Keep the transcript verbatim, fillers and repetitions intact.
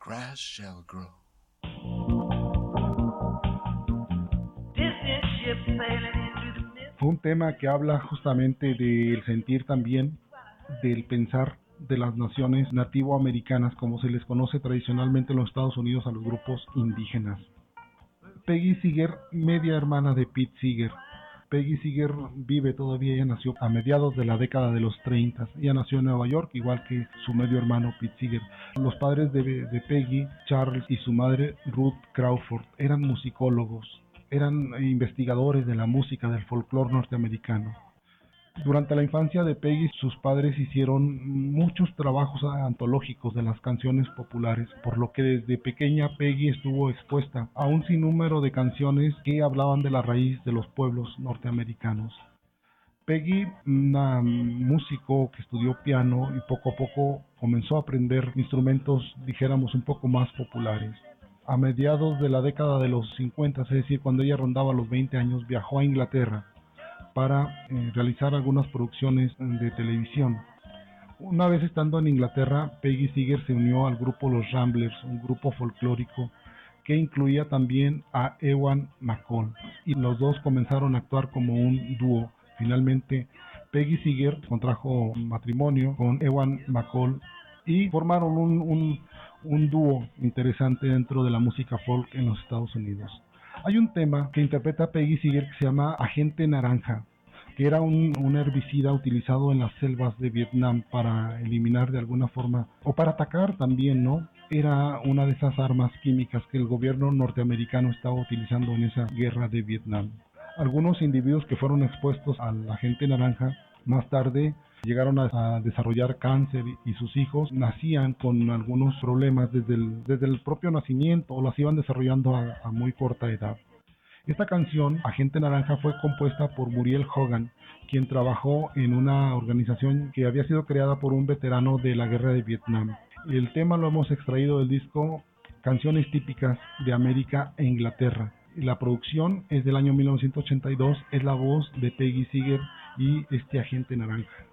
grass shall grow. Fue un tema que habla justamente del sentir también, del pensar de las naciones nativoamericanas, como se les conoce tradicionalmente en los Estados Unidos a los grupos indígenas. Peggy Seeger, media hermana de Pete Seeger. Peggy Seeger vive todavía, ella nació a mediados de la década de los treinta. Ella nació en Nueva York, igual que su medio hermano Pete Seeger. Los padres de, de Peggy, Charles, y su madre Ruth Crawford, eran musicólogos, eran investigadores de la música del folclore norteamericano. Durante la infancia de Peggy, sus padres hicieron muchos trabajos antológicos de las canciones populares, por lo que desde pequeña Peggy estuvo expuesta a un sinnúmero de canciones que hablaban de la raíz de los pueblos norteamericanos. Peggy, una músico que estudió piano y poco a poco comenzó a aprender instrumentos, dijéramos, un poco más populares. A mediados de la década de los cincuenta, es decir, cuando ella rondaba los veinte años, viajó a Inglaterra para eh, realizar algunas producciones de televisión. Una vez estando en Inglaterra, Peggy Seeger se unió al grupo Los Ramblers, un grupo folclórico que incluía también a Ewan MacColl, y los dos comenzaron a actuar como un dúo. Finalmente, Peggy Seeger contrajo matrimonio con Ewan MacColl y formaron un, un, un dúo interesante dentro de la música folk en los Estados Unidos. Hay un tema que interpreta Peggy Seeger que se llama Agente Naranja, que era un, un herbicida utilizado en las selvas de Vietnam para eliminar de alguna forma, o para atacar también, ¿no? Era una de esas armas químicas que el gobierno norteamericano estaba utilizando en esa guerra de Vietnam. Algunos individuos que fueron expuestos al Agente Naranja más tarde llegaron a, a desarrollar cáncer y sus hijos nacían con algunos problemas desde el, desde el propio nacimiento o las iban desarrollando a, a muy corta edad. Esta canción, Agente Naranja, fue compuesta por Muriel Hogan, quien trabajó en una organización que había sido creada por un veterano de la guerra de Vietnam. El tema lo hemos extraído del disco Canciones Típicas de América e Inglaterra. La producción es del año mil novecientos ochenta y dos, es la voz de Peggy Seeger y este Agente Naranja.